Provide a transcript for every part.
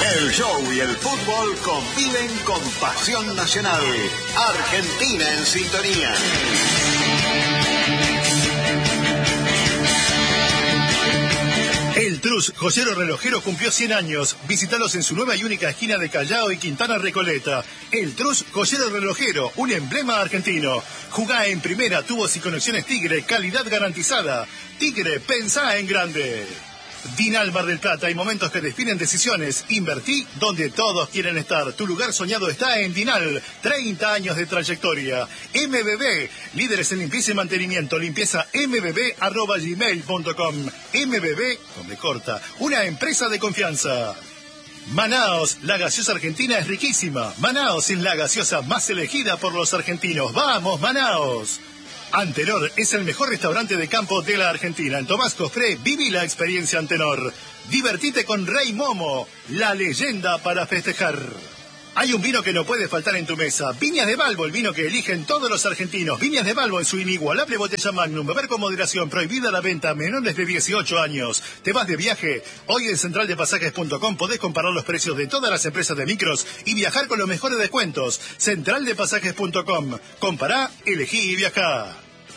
El show y el fútbol conviven con pasión nacional. Argentina en sintonía. El Trus, joyero relojero, cumplió 100 años. Visítalos en su nueva y única esquina de Callao y Quintana Recoleta. El Trus, joyero relojero, un emblema argentino. Jugá en primera, tubos y conexiones Tigre, calidad garantizada. Tigre, pensá en grande. Dinal Mar del Plata, hay momentos que definen decisiones. Invertí donde todos quieren estar. Tu lugar soñado está en Dinal. 30 años de trayectoria. MBB, líderes en limpieza y mantenimiento. Limpieza mbb@gmail.com. MBB, donde corta, una empresa de confianza. Manaos, la gaseosa argentina es riquísima. Manaos es la gaseosa más elegida por los argentinos. ¡Vamos, Manaos! Antenor es el mejor restaurante de campo de la Argentina. En Tomás Cofré, viví la experiencia Antenor. Divertite con Rey Momo, la leyenda para festejar. Hay un vino que no puede faltar en tu mesa. Viñas de Balbo, el vino que eligen todos los argentinos. Viñas de Balbo en su inigualable botella Magnum. Beber con moderación. Prohibida la venta a menores de 18 años. ¿Te vas de viaje? Hoy en centraldepasajes.com podés comparar los precios de todas las empresas de micros y viajar con los mejores descuentos. Centraldepasajes.com. Compará, elegí y viajá.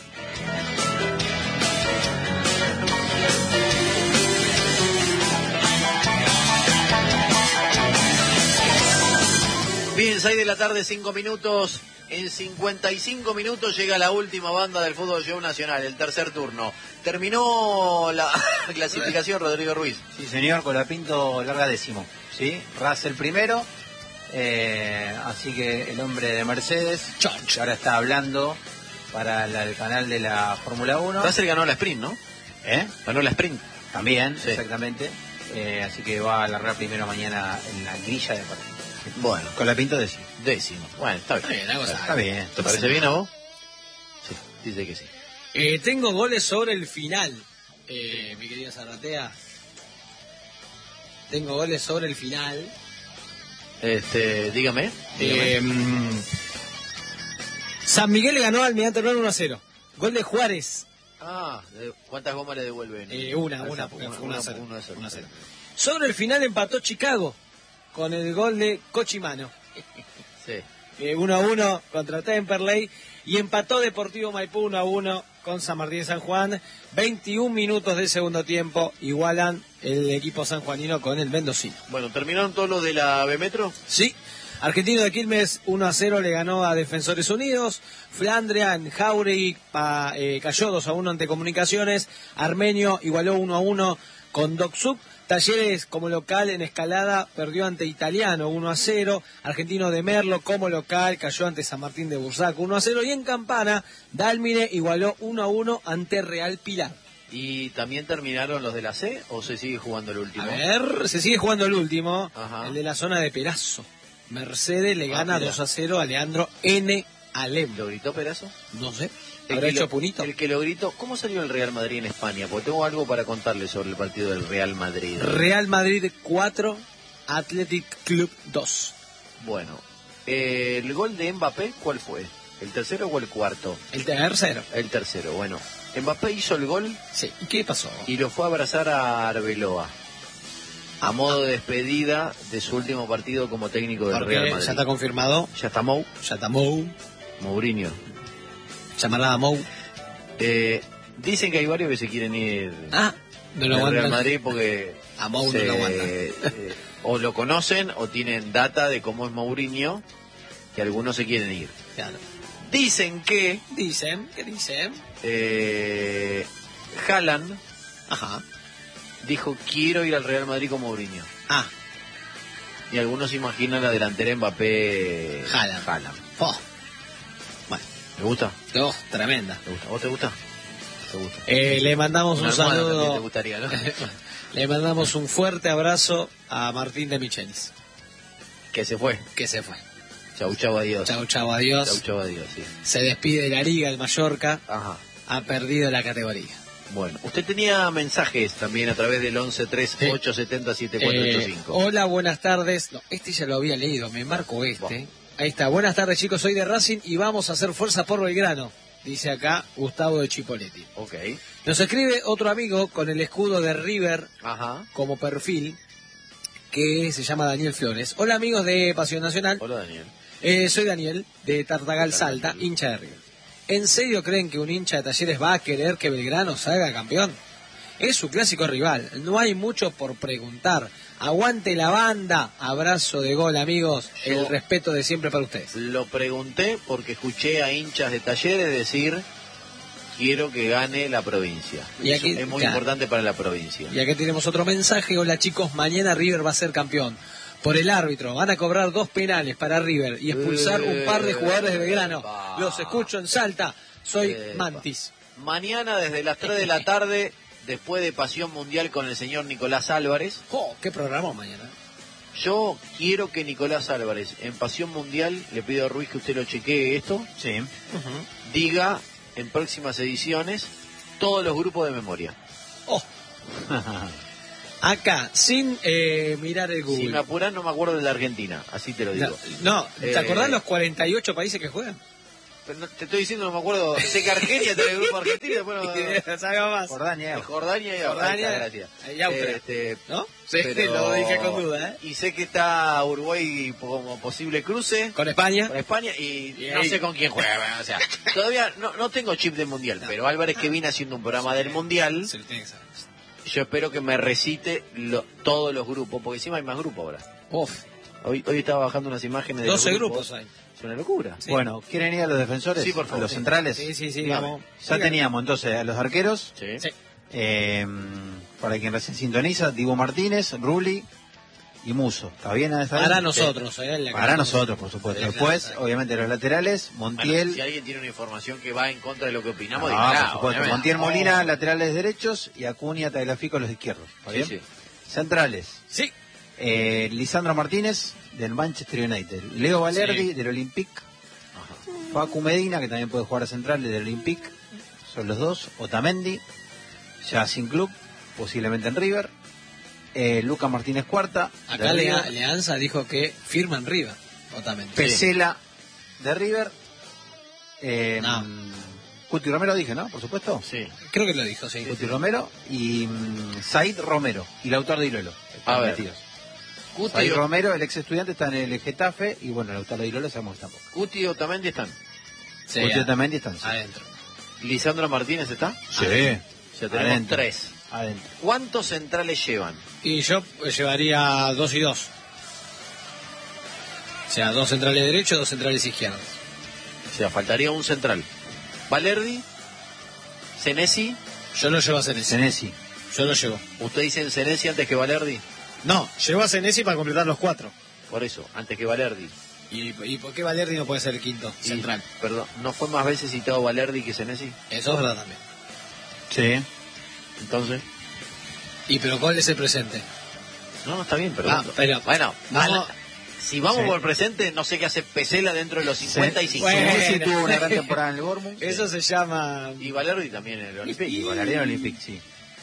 Bien, 6 de la tarde, 5 minutos. En 55 minutos llega la última banda del Fútbol Show Nacional, el tercer turno. Terminó la clasificación, Rodrigo Ruiz. Sí, señor, Colapinto larga décimo. ¿Sí? Russell primero. Así que el hombre de Mercedes, que ahora está hablando para el canal de la Fórmula 1. Russell ganó la sprint, ¿no? Ganó la sprint. También, sí. Exactamente. Así que va a largar primero mañana en la grilla de partido. Bueno, Colapinto décimo. Bueno, está bien. Está bien. ¿Te parece bien a vos? Sí, dice que sí. Tengo goles sobre el final, mi querida Zarratea. Tengo goles sobre el final. Dígame. San Miguel ganó al Almirante Brown 1-0. Gol de Juárez. ¿Cuántas gomas le devuelven? Una, porque fue 1-0. Sobre el final empató Chicago con el gol de Cochimano. Sí. 1-1 contra Temperley. Y empató Deportivo Maipú 1-1 con San Martín de San Juan. 21 minutos del segundo tiempo. Igualan el equipo sanjuanino con el mendocino. Bueno, ¿terminaron todos los de la B Metro? Sí. Argentino de Quilmes 1-0 le ganó a Defensores Unidos. Flandria en Jauregui cayó 2-1 ante Comunicaciones. Armenio igualó 1-1 con Docsub. Talleres como local en Escalada perdió ante Italiano 1-0. Argentino de Merlo como local cayó ante San Martín de Bursaco 1-0. Y en Campana, Dálmine igualó 1-1 ante Real Pilar. ¿Y también terminaron los de la C o se sigue jugando el último? A ver, se sigue jugando el último. Ajá. El de la zona de Perazo. Mercedes le gana 2-0 a Leandro N. Alem. ¿Lo gritó Perazo? No sé. ¿Habrá hecho punito? El que lo gritó. ¿Cómo salió el Real Madrid en España? Porque tengo algo para contarle sobre el partido del Real Madrid. Real Madrid 4, Athletic Club 2. Bueno, el gol de Mbappé, ¿cuál fue? ¿El tercero o el cuarto? El tercero. El tercero, bueno. Mbappé hizo el gol. Sí. ¿Y qué pasó? Y lo fue a abrazar a Arbeloa. A modo de despedida de su último partido como técnico del Real Madrid. ¿Ya está confirmado? Ya está Mou. Ya está Mou. Mourinho. Llamará a Mou. Dicen que hay varios que se quieren ir no lo del Real aguantan. Madrid porque a Mou no lo aguantan. o lo conocen o tienen data de cómo es Mourinho, que algunos se quieren ir. Claro. Dicen que ¿Qué dicen? Haaland Ajá. dijo quiero ir al Real Madrid con Mourinho. Y algunos imaginan la delantera Mbappé Haaland. Oh. Bueno. ¿Te gusta? Oh, tremenda. ¿Te gusta? ¿Vos te gusta? ¿Te gusta? Le mandamos un saludo. También te gustaría, ¿no? Le mandamos un fuerte abrazo a Martín de Michelis. Que se fue. Chau, chau, adiós. Chau, adiós. Chau, adiós, sí. Se despide de la Liga, el Mallorca. Ajá. Ha perdido la categoría. Bueno, usted tenía mensajes también a través del 1138707485. Hola, buenas tardes. No, este ya lo había leído, me marco este. Bueno. Ahí está. Buenas tardes, chicos, soy de Racing y vamos a hacer fuerza por Belgrano. Dice acá Gustavo de Chipoletti. Ok. Nos escribe otro amigo con el escudo de River Ajá. como perfil, que se llama Daniel Flores. Hola amigos de Pasión Nacional. Hola, Daniel. Soy Daniel de Tartagal Salta, hincha de River. ¿En serio creen que un hincha de Talleres va a querer que Belgrano salga campeón? Es su clásico rival, no hay mucho por preguntar. Aguante la banda, abrazo de gol amigos, el respeto de siempre para ustedes. Lo pregunté porque escuché a hinchas de Talleres decir: quiero que gane la provincia. Y aquí, eso es muy importante para la provincia. Y aquí tenemos otro mensaje. Hola chicos, mañana River va a ser campeón. Por el árbitro, van a cobrar 2 penales para River y expulsar un par de jugadores de Belgrano. Los escucho en Salta, soy Mantis. Mañana desde las 3 de la tarde, después de Pasión Mundial con el señor Nicolás Álvarez. ¿Qué programa mañana? Yo quiero que Nicolás Álvarez, en Pasión Mundial, le pido a Ruiz que usted lo chequee esto, Sí. diga en próximas ediciones todos los grupos de memoria. Acá, sin mirar el Google. Si me apuras, no me acuerdo de la Argentina, así te lo digo. No, ¿te acordás los 48 países que juegan? Pero te estoy diciendo, no me acuerdo. Sé que Argelia está en el grupo argentino, después no... ¿Sabes más? Jordania. Jordania y Jordania y Austria. ¿No? Sí, pero- lo dije con duda, ¿eh? Y sé que está Uruguay como posible cruce Con España. con España y no ahí- sé con quién juega. O sea, todavía no tengo chip del Mundial, pero Álvarez, que viene haciendo un programa del Mundial, Se lo tiene que saber. yo espero que me recite todos los grupos, porque encima hay más grupos ahora. Uf, Hoy estaba bajando unas imágenes de 12 los grupos hay. Es una locura. Sí. Bueno, ¿quieren ir a los defensores? Sí, por favor. A los Sí. centrales. Sí, Dígame. vamos. Ya teníamos entonces a los arqueros. Sí. Sí. Para quien recién sintoniza, Divo Martínez, Rulli y Muso. ¿Está bien? ¿Está bien? Para nosotros, Para nosotros, por supuesto. Sí, Después, claro. obviamente, los laterales, Bueno, Montiel. si alguien tiene una información que va en contra de lo que opinamos, Ah, dígala, por supuesto. obviamente. Montiel Molina, laterales derechos, y Acuña, Tagliafico, los izquierdos. ¿Está Sí, bien? sí. Centrales. Sí. Lisandro Martínez, del Manchester United. Leo Valerdi, Sí. del Olympique. Facu Medina, que también puede jugar a central, del Olympique. Son los dos. Otamendi, ya sin club, posiblemente en River. Lucas Martínez Cuarta. Acá de River. Leanza dijo que firma en River. Otamendi. Pesela, de River. No. Cuti Romero dije, ¿no? Por supuesto. Sí. Creo que lo dijo, sí. Cuti Romero y Said Romero y Lautaro Di Lolo. A ver. Metidos. Cuti, Said Romero, el ex estudiante, está en el Getafe y bueno, Lautaro Di Lolo sabemos que tampoco. Cuti y Otamendi están. Sí, Cuti Otamendi están. Sí. adentro. Lisandro Martínez está. Sí. Ya tenemos Adentro. 3. Adentro. ¿Cuántos centrales llevan? Y yo llevaría 2 y 2. O sea, 2 centrales derechos, 2 centrales izquierdos. O sea, faltaría un central. Valerdi, Senesi. Yo lo llevo a Senesi. Senesi. Yo lo llevo. ¿Usted dice Senesi antes que Valerdi? No, llevo a Senesi para completar los 4. Por eso, antes que Valerdi. ¿Y por qué Valerdi no puede ser el quinto Y- central? Perdón, ¿no fue más veces citado Valerdi que Senesi? Eso es verdad también. Sí. Entonces... ¿Y pero cuál es el presente? No, está bien, pero... pero- bueno, Vamos- si vamos Sí. por presente, no sé qué hace Pesela dentro de los 55. Bueno. Senesi tuvo una gran temporada en el Bournemouth. Eso se llama... Y Valerdi también en el Olympique. Y Valerdi en el Olympique, sí.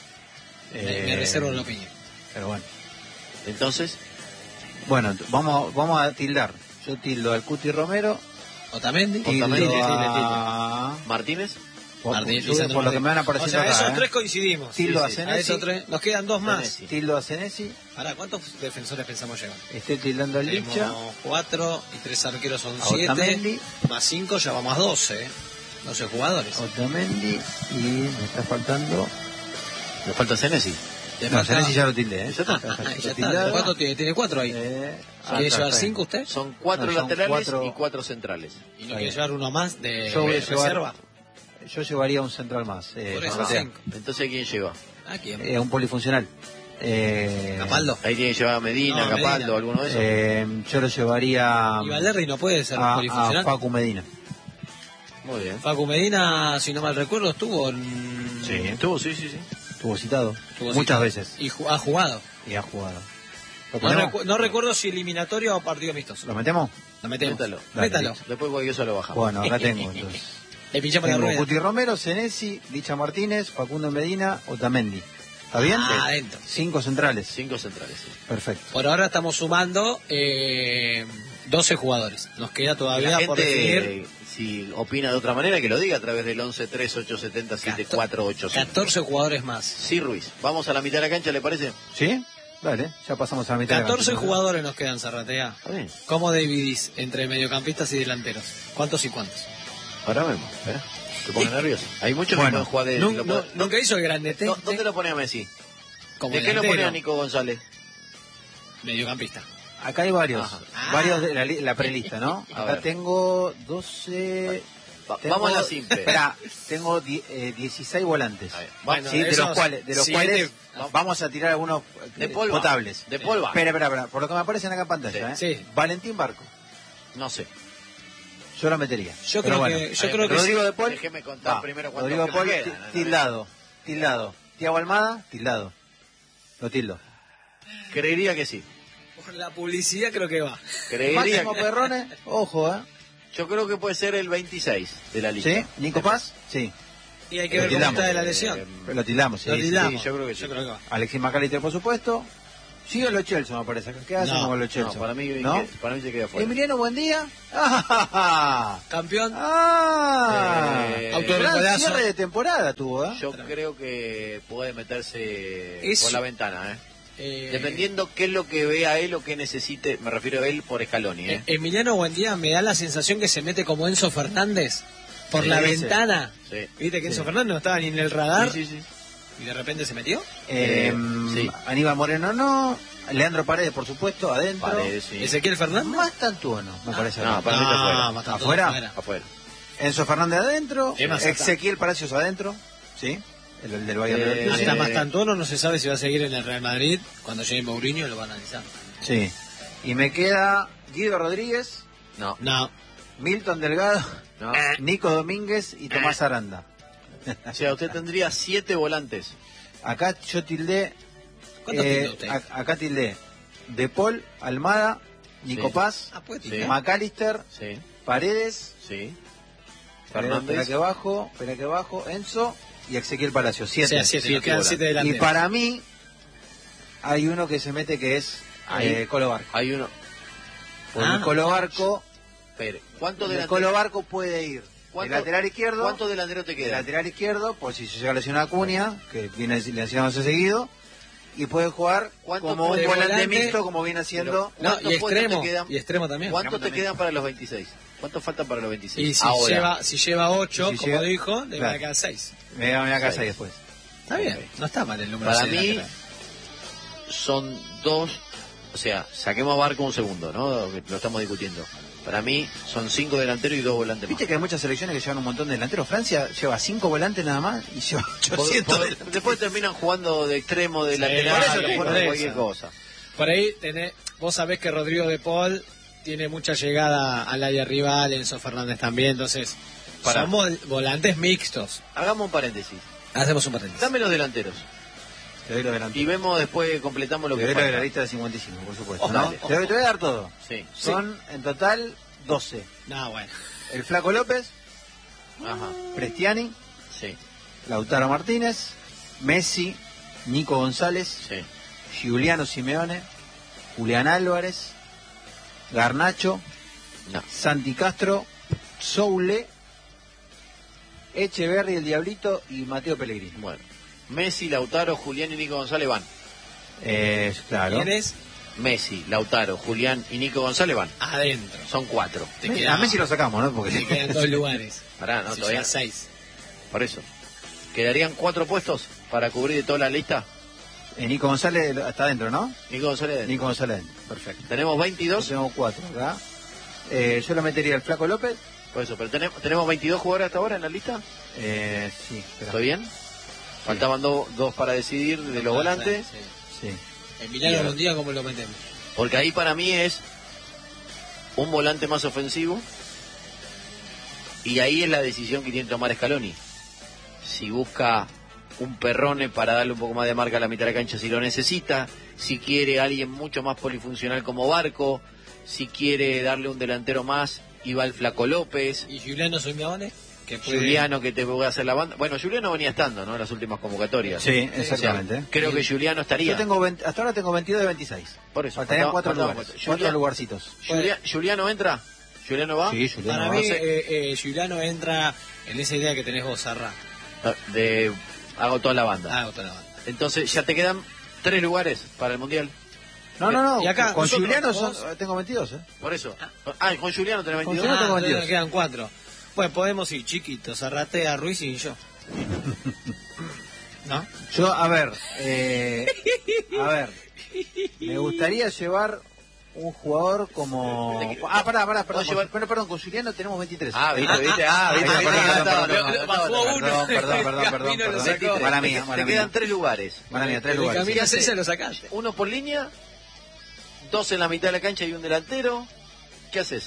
Me reservo la opinión. Pero bueno. Entonces, Bueno, vamos a tildar. Yo tildo al Cuti Romero. Otamendi. Tildo Otamendi, a... Martínez. Martínez, Por Lisandro lo que me van Martínez. apareciendo O sea, acá, esos ¿eh? 3 coincidimos. Tildo a A Senesi. esos 3. Nos quedan 2 más. Senesi. Tildo a Senesi. Ahora, ¿cuántos defensores pensamos llevar? Estoy tildando al Licha. Tenemos 4 y 3 arqueros son A 7. Otamendi. Más 5 ya vamos a 12. 12 jugadores. Otamendi. Y me está faltando... Le falta Senesi. Te No, falta- Senesi ya lo tildé, ¿eh? Ya está. Ya está. Tildado. ¿Cuánto tiene? Tiene 4 ahí. ¿Quiere ¿Quiere llevar 5 usted? Son 4 No, son laterales 4. y 4 centrales. ¿Y no quiere llevar uno más de Yo voy a llevar- reserva? Yo llevaría un central más. Por eso, Patea. 5. Entonces, ¿quién lleva? ¿A quién? Un polifuncional. ¿Capaldo? Ahí tiene que llevar a Medina, No, Capaldo, Medina. alguno de esos. Yo lo llevaría ¿Y Valerdi no puede ser a polifuncional? Facu Medina. Muy bien. Facu Medina, si no mal recuerdo, estuvo en... Estuvo, sí. Estuvo citado. Estuvo Muchas citado. veces. Y ha jugado. Y ha jugado. ¿Lo No, ponemos? no recuerdo si eliminatorio o partido amistoso. ¿Lo metemos? Lo metemos. Métalo. Métalo. Después cualquier cosa lo bajamos. Bueno, acá tengo entonces. Le pinchamos la Tengo rueda. Cuti Romero, Senesi, Licha Martínez, Facundo Medina, Otamendi. ¿Está bien? Ah, adentro. 5 centrales. 5 centrales, sí. Perfecto. Por ahora estamos sumando 12 jugadores. Nos queda Y todavía la por gente, definir si opina de otra manera, que lo diga a través del 11-3-870-7485. 14 jugadores más. Sí, Ruiz. Vamos a la mitad de la cancha, ¿le parece? ¿Sí? Dale, ya pasamos a la mitad. 14 jugadores nos quedan, Zarratea. Está bien. ¿Cómo dividís entre mediocampistas y delanteros? ¿Cuántos y cuántos? Ahora vemos. Te pones nervioso. Hay muchos que Bueno, pueden jugar de... Nunca hizo el granete. ¿Dónde lo pone a Messi? Como ¿De qué lo delantero. pone a Nico González? Mediocampista. Acá hay varios. Ajá. Varios de la prelista, ¿no? A Acá ver. tengo 12... Vamos a la simple. Espera, tengo 16 volantes. A ver. Bueno, Sí, de esos los cuales 7, vamos a tirar algunos De polva. potables. De polva. Espera, por lo que me aparecen acá en pantalla, Sí. ¿eh? Valentín Barco, No sé. yo lo metería. Yo Pero creo bueno. que, yo creo que Rodrigo de Paul, Déjeme contar va. primero cuántos Rodrigo de Paul, quedan, ¿no? tildado. Tiago Almada, tildado. Lo tildo. Creería que sí. por la publicidad creo que va. Creería Máximo que... Perrone, ojo, Yo creo que puede ser el 26 de la lista. ¿Sí? ¿Nico Paz? Sí. Y hay que Lo ver cómo tildamos. está de la lesión. Pero lo tildamos, sí. Lo tildamos. sí, yo creo que sí. Yo creo que va. Alexis McAllister, por supuesto. Sigue los Chelsea, me parece. ¿Qué hacen No, con los Chelsea? No, para mí, ¿No? para mí se queda fuera. Emiliano Buendía. ¡Ah! Campeón. Gran Autorregalazo. cierre de temporada tuvo, ¿eh? Yo creo que puede meterse Eso. por la ventana, Dependiendo qué es lo que vea él o qué necesite, me refiero a él por Scaloni, Emiliano Buendía me da la sensación que se mete como Enzo Fernández por Sí, la sí. ventana. Sí. ¿Viste que Sí. Enzo Fernández no estaba ni en el radar Sí, sí, sí. y de repente se metió? Sí. Aníbal Moreno no. Leandro Paredes, por supuesto, adentro. Paredes, sí. Ezequiel Fernández. Más Tantuono, me parece. No, acá. para mí está afuera. más tanto ¿Afuera? Afuera. Enzo Fernández adentro. Es más, Ezequiel Palacios adentro. ¿Sí? El del Bayern de Leverkusen. Hasta más Tantono no se sabe si va a seguir en el Real Madrid. Cuando llegue Mourinho lo va a analizar. Sí. Y me queda Guido Rodríguez, No. No. Milton Delgado, No. Nico Domínguez y Tomás Aranda. O sea, usted tendría 7 volantes. Acá yo tildé. ¿Cuántos tildó usted? Acá tildé De Paul, Almada, Nico Sí. Paz, Ah, pues, Sí. McAllister, Sí. Paredes, Sí. espera Fernández. que bajo, Enzo y Ezequiel Palacios. 7. O sea, 7, nos quedan 7 Y delanteros. para mí hay uno que se mete que es Ahí. Colo Barco. Hay uno. Porque el Colo Barco, Espere. ¿Cuántos el delanteros? Colo Barco puede ir de lateral izquierdo. ¿Cuántos delanteros te De quedan? lateral izquierdo, por si se llega a lesionar a Acuña, que viene lesionándose seguido, y puede jugar ¿Cuántos como un de volante volante? mixto, como viene haciendo. No, ¿Cuántos y puestos extremo. te quedan? Y extremo también. ¿Cuántos te también. quedan para los 26? ¿Cuántos faltan para los 26? Y Ahora. si lleva 8, Si como lleva- dijo, le van a claro. quedar 6. Me voy a casa y después. Está bien, no está mal el número. Para seis mí, lateral. son 2, o sea, saquemos a Barco un segundo, ¿no? Que lo estamos discutiendo. Para mí son 5 delanteros y 2 volantes más. Viste que hay muchas selecciones que llevan un montón de delanteros. Francia lleva 5 volantes nada más y lleva 800 delanteros. Después terminan jugando de extremo, de Sí, lateral, por eso te de digo, por cualquier eso. cosa. Por ahí vos sabés que Rodrigo de Paul tiene mucha llegada al área rival, Enzo Fernández también, entonces Para. somos volantes mixtos. Hagamos un paréntesis. Hacemos un paréntesis. Dame los delanteros. Te doy los delanteros. Y vemos después, completamos lo Te que doy los de falta. la lista de 55, por supuesto. Oh, ¿no? dale. Te voy a dar todo. Sí. Son en total 12. No, bueno. El Flaco López, Ajá. Prestiani, Sí. Lautaro Martínez, Messi, Nico González, Sí. Giuliano Simeone, Julián Álvarez, Garnacho, No. Santi Castro, Soule, Echeverri, el Diablito y Mateo Pellegrini. Bueno. Messi, Lautaro, Julián y Nico González van. Claro. ¿Quién es? Messi, Lautaro, Julián y Nico González van. Adentro. Son 4. Te A quedan, Messi lo sacamos, ¿no? te Porque quedan 2 lugares. Pará, no, Si todavía. lleva 6. Por eso. ¿Quedarían 4 puestos para cubrir de toda la lista? Nico González está adentro, ¿no? Nico González. Nico González adentro. Perfecto. Tenemos 22. Tenemos 4 acá. Yo lo metería el Flaco López. Por eso, pero tenemos 22 jugadores hasta ahora en la lista. Sí, espera. ¿Estoy bien? Faltaban dos para decidir de los volantes. Sí. Emiliano Bien. Buendía, ¿cómo lo metemos? Porque ahí para mí es un volante más ofensivo. Y ahí es la decisión que tiene que tomar Scaloni. Si busca un Perrone para darle un poco más de marca a la mitad de la cancha si lo necesita. Si quiere alguien mucho más polifuncional como Barco. Si quiere darle un delantero más y va el Flaco López. ¿Y Giuliano Simeone? Que puede... Juliano que te puede hacer la banda. Bueno, Juliano venía estando, ¿no? En las últimas convocatorias. Sí, O sea, exactamente. creo que Juliano estaría. Yo tengo hasta ahora tengo 22 de 26. Por eso. Faltarían faltaban 4 lugares. cuatro. 4 lugarcitos. ¿Juliano entra? ¿Juliano va? Sí, Julián. Para no mí, sé. Giuliano entra en esa idea que tenés vos, Sarra. Hago toda la banda. Otra la banda. Entonces ya te quedan 3 lugares para el Mundial. No. Y acá, con nosotros, Juliano vos- tengo 22, Por eso. Con Juliano tenés Con 22. Juliano tengo entonces 22. nos quedan 4. Bueno, podemos ir chiquitos, Arratea, Ruiz y yo. ¿No? Yo, a ver, me gustaría llevar un jugador como... Perdón, con Juliano tenemos 23. Viste. Perdón. Mala mía. Te quedan 3 lugares. Mala mía, 3 El lugares. camino 6 se lo sacaste. 1 por línea, 2 en la mitad de la cancha y un delantero. ¿Qué haces?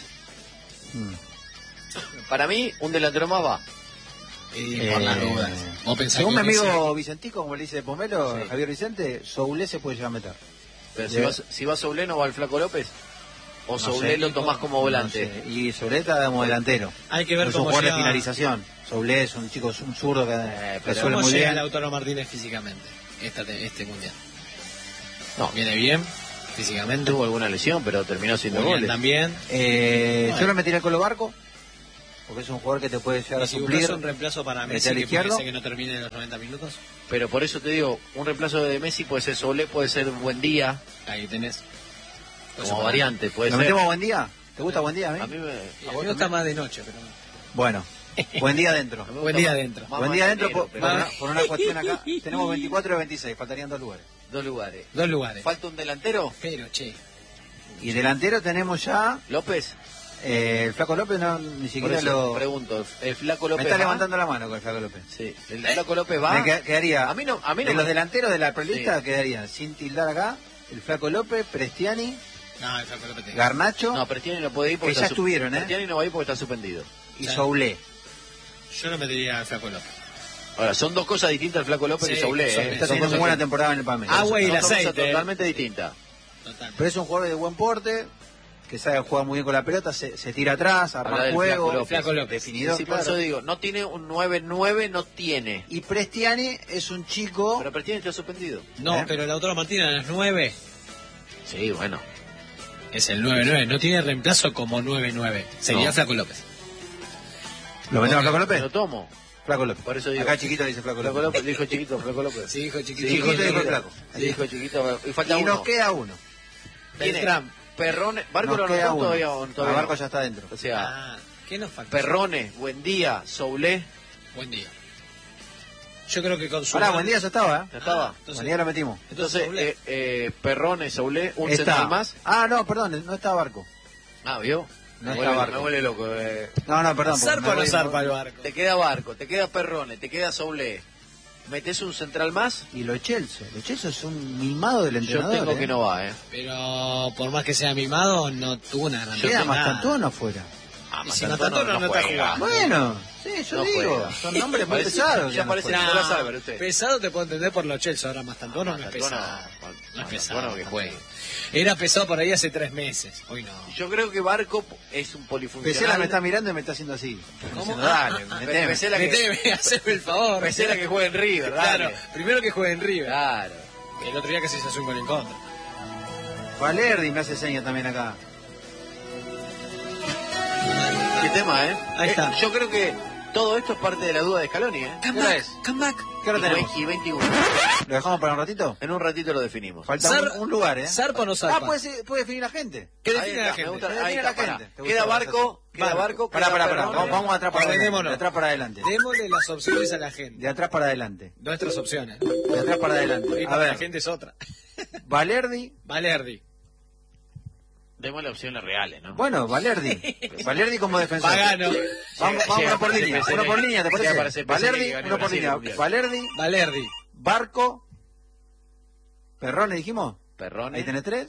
Para mí, un delantero más va. Por las dudas. ¿Vos pensás Según que mi Messi- amigo Vicentico, como le dice Pomelo, Sí. Javier Vicente, Soulé se puede llegar a meter. Pero si va Soulé, ¿no va el Flaco López? ¿O Soulé lo tomás como volante? No sé. Y Soulé está como delantero. Hay que ver Es un cómo jugador de llega, finalización. Soulé es un chico, un zurdo que pero resuelve cómo muy llega bien. Lautaro Martínez físicamente este mundial. No, Viene bien físicamente. tuvo alguna lesión, pero terminó siendo Muy bien goles. también. Yo lo metería con Colo Barco, porque es un jugador que te puede llegar Y a si suplir. buscas un reemplazo para Messi, al que izquierdo. puede ser que no termine en los 90 minutos, Pero por eso te digo, un reemplazo de Messi puede ser Soulé, puede ser Buendía, ahí tenés. como variante, puede ¿Lo ser. metemos Buen Día? ¿Te gusta Buen Día a mí? A mí me... Y a mí me gusta más de noche, pero Bueno, Buen Día adentro. a mí me Buen gusta día más- adentro. más Buen Día adentro mañanero, por, pero por una cuestión acá. Tenemos 24 y 26, faltarían 2 lugares. 2 lugares. 2 lugares. ¿Falta un delantero? Pero, che, Y delantero tenemos ya ¿López? el Flaco López, no, ni Por siquiera eso lo... pregunto, ¿el Flaco Me López está va? levantando la mano con el Flaco López. Sí, ¿el Flaco López va? Quedaría, A mí no de me- los delanteros de la prelista quedarían, sin tildar acá, el Flaco López, Prestiani, no, el Flaco López te- Garnacho No, Prestiani no puede ir porque Que ya está estuvieron, ¿eh? Prestiani no va a ir porque está suspendido. y Claro. Soulé. Yo no metería al Flaco López. Ahora, son dos cosas distintas el Flaco López Sí, y Soulé, son- ¿eh? Está Son teniendo cosas una buena temporada en el Palmeiras. Agua y el son cosas aceite. totalmente distintas. Total. Pero es un jugador de buen porte, que sabe jugar muy bien con la pelota, se tira atrás, Habla arma del juego, Flaco Flaco López. definidor, Sí, por claro. eso digo, no tiene un 9-9, no tiene. Y Prestiani es un chico... Pero Prestiani está suspendido. No, ¿Eh? pero Lautaro Martínez a las 9 Sí, bueno. es el 9-9. No tiene reemplazo como 9-9. Sería No. Flaco López. ¿Lo metemos a Flaco Lo López? tomo. Flaco López. Por eso digo. Acá chiquito dice Flaco Flaco López. López, dijo chiquito, Flaco López. Sí, hijo chiquito. Sí, chiquito dijo Flaco. Sí, dijo chiquito. Y falta Y uno. nos queda uno. ¿Quién es? Beltrán. Perrone. Barco Nos lo queda anotó uno. todavía. o todavía A Barco no? ya está dentro. O sea, Ah, ¿qué nos falta? Perrone, Buendía, Soulé. Buen día. Yo creo que con su... Ahora, Buen Día ya estaba, Ya estaba. Buen Día lo metimos. Entonces, Soulé. Perrone, Soulé, un Está. central más. Ah, no, perdón, no está Barco. Ah, ¿vio? No me está vuelve, Barco. me vuelve loco. No, perdón. porque ¿Zarpa me o no voy- zarpa el barco? Te queda Barco, te queda Perrone, te queda Soulé. ¿Metes un central más? Y Lo Celso es un mimado del Yo entrenador. tengo que no va, ¿eh? Pero por más que sea mimado, no tuvo una gran Queda temporada. Mastantuono afuera. Y si Mastantuono no está jugando. Bueno, sí, yo No digo. juega. Son nombres muy Parece- pesados. ya no parece juegan. Nicolás Álvarez, usted. Pesado te puedo entender por los Chelsea, ahora Mastantuono no es Mastantuono, pesado. No es pesado. Mastantuono que juegue. Era pesado por ahí hace 3 meses. Hoy no. Yo creo que Barco es un polifuncional. Pesela me está mirando y me está haciendo así. ¿Cómo? Diciendo, dale, meteme. Pesela que, Meteme, haceme el favor. Pesela que juegue en River, dale. Claro, primero que juegue en River. Claro. El otro día casi se hace un gol en contra. Valerdi me hace seña también acá. Qué tema, ¿eh? Ahí está. Yo creo que todo esto es parte de la duda de Scaloni, ¿eh? ¿Qué hora es? Come back. ¿Qué hora Y tenemos? Y 21. ¿Lo dejamos para un ratito? En un ratito lo definimos. Falta Zar- un lugar, ¿eh? ¿Zarpa o no zarpa? Puede definir la gente. ¿Qué Ahí define está, la me gente? gusta. Define Ahí la está, gente. pará. ¿Te gusta Queda más Barco, queda Barco. Pará, queda pará. Perrone. Vamos de atrás para adelante. Ordenémonos. De atrás para adelante. Démosle las opciones a la gente. De atrás para adelante. Nuestras opciones. ¿no? De atrás para Y adelante. A para la ver, gente es otra. Valerdi. Valerdi. Demos las opciones reales, ¿no? Bueno, Valerdi. Valerdi como defensor. Pagano. Vamos Llega, uno por parece línea. PSV. Uno por línea, ¿te Llega, parece? parece PSV Valerdi, que ganó uno por Brasil línea. el Mundial. Valerdi, Valerdi. Barco, Perrone, dijimos. Perrone, Ahí tenés 3.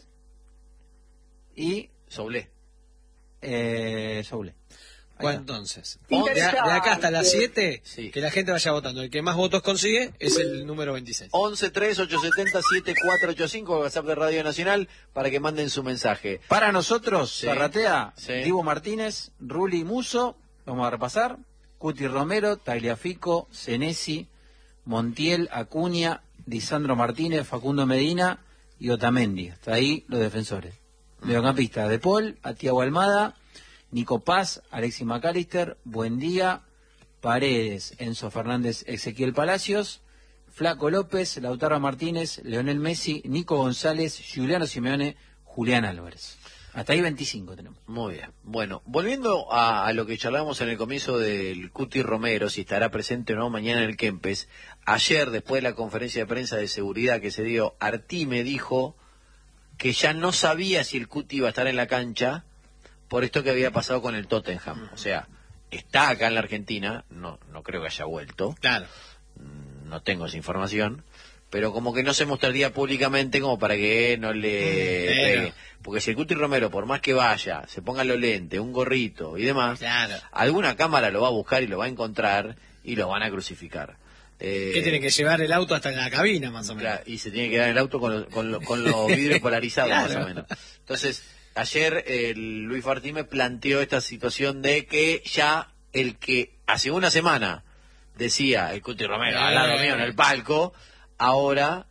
Y Soulé. Soule. Bueno, entonces, Once. de acá hasta las 7, Sí. que la gente vaya votando. El que más votos consigue es el número 26. 11-3-870-7485, WhatsApp de Radio Nacional, para que manden su mensaje. Para nosotros, Sí. Zarratea, Sí. Divo Martínez, Ruli Muso, vamos a repasar, Cuti Romero, Tagliafico, Senesi, Montiel, Acuña, Lisandro Martínez, Facundo Medina y Otamendi. Hasta ahí los defensores. Mediocampista, De Paul, Atiago Almada, Nico Paz, Alexis McAllister, Buendía, Paredes, Enzo Fernández, Ezequiel Palacios, Flaco López, Lautaro Martínez, Leonel Messi, Nico González, Giuliano Simeone, Julián Álvarez. Hasta ahí 25 tenemos. Muy bien. Bueno, volviendo a lo que charlábamos en el comienzo del Cuti Romero, si estará presente o no mañana en el Kempes. Ayer, después de la conferencia de prensa de seguridad que se dio, Artime dijo que ya no sabía si el Cuti iba a estar en la cancha por esto que había pasado con el Tottenham. O sea, está acá en la Argentina, no creo que haya vuelto. Claro. No tengo esa información, pero como que no se mostraría públicamente como para que no le pegue. Porque si el Cuti Romero, por más que vaya, se ponga los lentes, un gorrito y demás, Claro. alguna cámara lo va a buscar y lo va a encontrar y lo van a crucificar. ¿Qué tiene que llevar el auto hasta en la cabina, más o menos? Claro, y se tiene que dar el auto con los vidrios polarizados, Claro. más o menos. Entonces, ayer Luis Artime planteó esta situación de que ya el que hace una semana decía el Cuti Romero al lado mío en el palco, ahora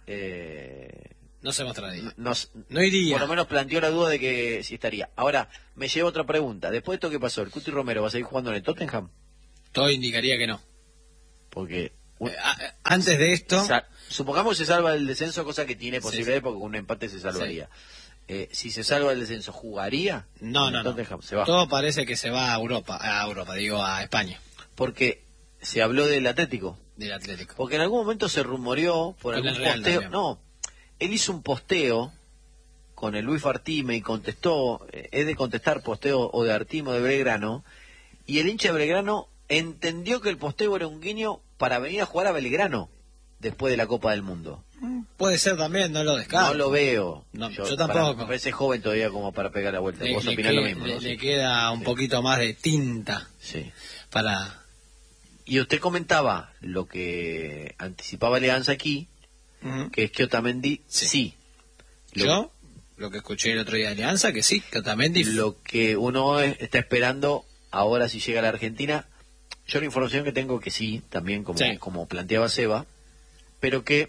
No se mostraría. no iría. por lo menos planteó la duda de que sí estaría. Ahora, me lleva otra pregunta. Después de esto que pasó, ¿el Cuti Romero va a seguir jugando en el Tottenham? Todo indicaría que no. Porque Antes de esto... supongamos que se salva del descenso, cosa que tiene posibilidades sí. porque con un empate se salvaría. Si se salva del descenso, ¿jugaría? No. Tottenham se va. Todo parece que se va a Europa, a España, Porque se habló del Atlético. del Atlético. Porque en algún momento se rumoreó por Con algún el Real posteo. también. No, él hizo un posteo con el Luis Artime y contestó, es de contestar posteo o de Artime o de Belgrano, y el hincha de Belgrano entendió que el posteo era un guiño para venir a jugar a Belgrano después de la Copa del Mundo. Puede ser también, no lo descarto. No lo veo. No, yo tampoco. Me parece joven todavía como para pegar la vuelta. Vos opinás lo mismo, ¿no? Le queda un poquito más de tinta Sí. para... Y usted comentaba lo que anticipaba Alianza aquí, que es que Otamendi sí. Yo, lo que escuché el otro día de Alianza, que sí, que Otamendi... Lo que uno está esperando ahora si llega a la Argentina, yo la información que tengo que sí, también como planteaba Seba, pero que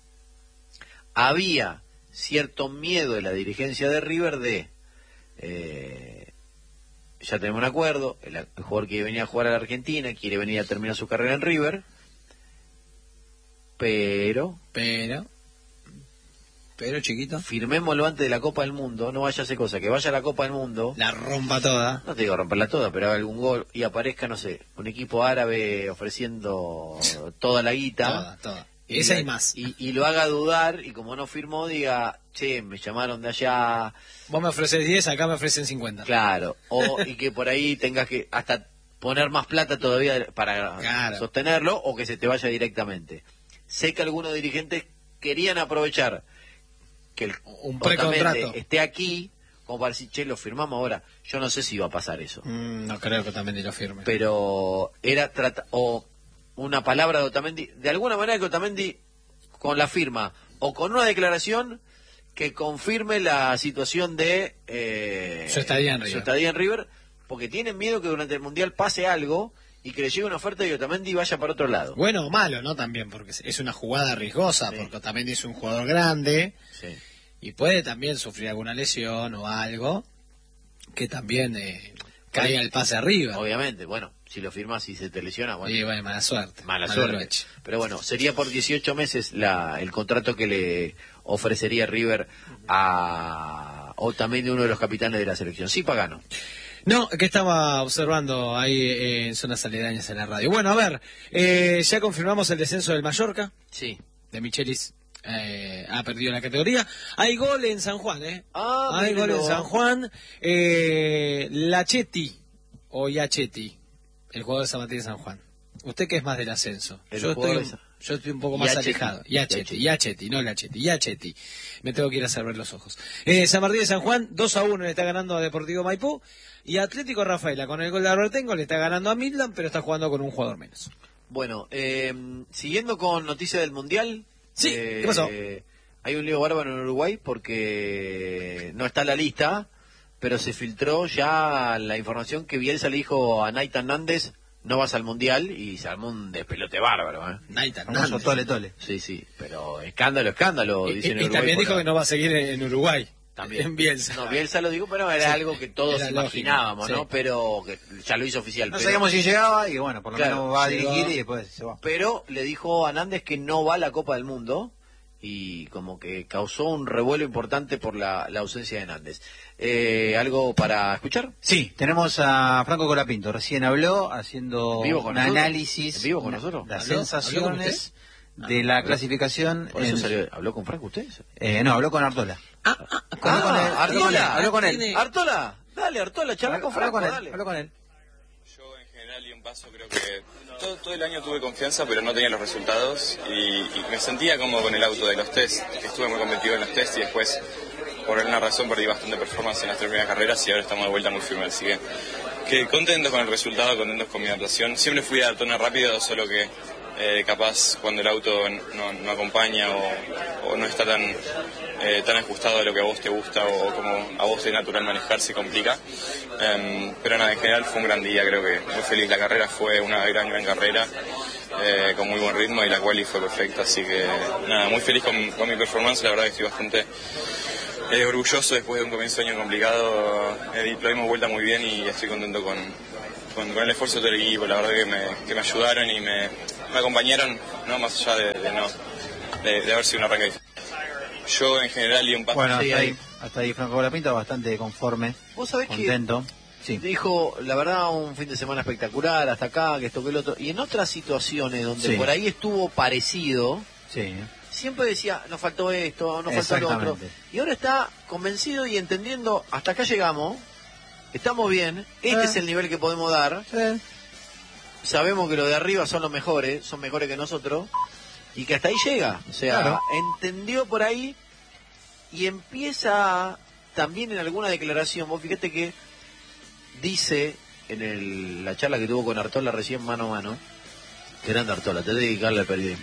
había cierto miedo de la dirigencia de River de... ya tenemos un acuerdo, el jugador que venía a jugar a la Argentina quiere venir a terminar su carrera en River, pero chiquito, firmémoslo antes de la Copa del Mundo, no vaya a hacer cosa, que vaya a la Copa del Mundo, la rompa toda. no te digo romperla toda, pero haga algún gol y aparezca, no sé, un equipo árabe ofreciendo toda la guita. Toda. Esa y más. Y lo haga dudar, y como no firmó, diga, che, me llamaron de allá. Vos me ofreces 10, acá me ofrecen 50. Claro, y que por ahí tengas que hasta poner más plata todavía para sostenerlo, o que se te vaya directamente. Sé que algunos dirigentes querían aprovechar que un precontrato esté aquí, como para decir, che, lo firmamos ahora. Yo no sé si va a pasar eso. No creo que Otamendi lo firme. Pero era una palabra de Otamendi, de alguna manera que Otamendi, con la firma, o con una declaración que confirme la situación de su estadía en River, porque tienen miedo que durante el Mundial pase algo y que le llegue una oferta y Otamendi vaya para otro lado. Bueno o malo, ¿no? También, porque es una jugada riesgosa, porque Otamendi es un jugador grande y puede también sufrir alguna lesión o algo que también caiga el pase arriba. Obviamente, bueno, si lo firmas y se te lesiona, bueno. Y bueno, mala suerte. Mala suerte. Pero bueno, sería por 18 meses el contrato que le ofrecería River a Otamendi, uno de los capitanes de la selección. Sí, Pagano. No, que estaba observando ahí en zonas aledañas en la radio. Bueno, a ver, ya confirmamos el descenso del Mallorca. Sí. De Michelis. Ha perdido la categoría. Hay gol en San Juan, hay gol en San Juan. Lachetti o Yachetti, el jugador de San Martín de San Juan. ¿Usted qué es más del ascenso? Yo estoy un poco más alejado. Yachetti, no Lachetti. Yachetti. Me tengo que ir a hacer ver los ojos. San Martín de San Juan, 2-1 le está ganando a Deportivo Maipú. Y Atlético Rafaela, con el gol de Albertengo, le está ganando a Midland, pero está jugando con un jugador menos. Bueno, siguiendo con noticias del Mundial. Sí, ¿qué pasó? Hay un lío bárbaro en Uruguay porque no está en la lista, pero se filtró ya la información que Bielsa le dijo a Naita Hernández, no vas al Mundial, y se armó un despelote bárbaro. Naita Hernández. Tole. Sí, pero escándalo, dicen en y Uruguay. también dijo que no va a seguir en Uruguay. también. En Bielsa. No, Bielsa lo digo, pero era algo que todos Era imaginábamos, lógico, ¿no? sí. Pero que ya lo hizo oficial. No pero, sabíamos si llegaba y bueno, por lo Claro, menos va a llegó. dirigir y después se va. pero le dijo a Nández que no va a la Copa del Mundo y como que causó un revuelo importante por la ausencia de Nández. ¿Algo para escuchar? Sí, tenemos a Franco Colapinto, recién habló haciendo ¿Vivo con un nosotros? análisis, ¿Vivo con nosotros? las ¿Habló con sensaciones de la clasificación. Por eso ¿Habló con Franco usted? No, habló con Artola. Artola. Habló con él. Tiene- Artola, dale, Artola, charla con Franco, dale. Habló con él. Yo en general y en paso creo que todo el año tuve confianza, pero no tenía los resultados y me sentía como con el auto de los test, que estuve muy competitivo en los test y después por alguna razón perdí bastante performance en las 3 primeras carreras y ahora estamos de vuelta muy firme, así que contentos con el resultado, contentos con mi adaptación. Siempre fui a tono rápido, solo que capaz cuando el auto no acompaña o no está tan ajustado a lo que a vos te gusta o como a vos de natural manejar se complica. Pero nada, en general fue un gran día, creo que muy feliz. La carrera fue una gran carrera, con muy buen ritmo y la quali fue perfecta, así que nada, muy feliz con mi performance. La verdad que estoy bastante orgulloso después de un comienzo de año complicado. Lo dimos vuelta muy bien y estoy contento con el esfuerzo de todo el equipo. La verdad que me ayudaron y me acompañaron, no más allá de haber sido un arranque difícil. Yo en general y un paso. Bueno, Sí, hasta ahí Franco Colapinto bastante conforme, Vos sabés contento. que Sí. dijo, la verdad, un fin de semana espectacular, hasta acá, que esto que el otro. Y en otras situaciones donde Sí. por ahí estuvo parecido, Sí. siempre decía, nos faltó esto, nos faltó lo otro. Exactamente. Y ahora está convencido y entendiendo, hasta acá llegamos, estamos bien, este es el nivel que podemos dar, Sí. sabemos que los de arriba son los mejores, son mejores que nosotros, y que hasta ahí llega. O sea, Claro. entendió por ahí y empieza también en alguna declaración, vos fíjate que dice en la charla que tuvo con Artola recién mano a mano, que grande Artola, te dedicarle al periodismo.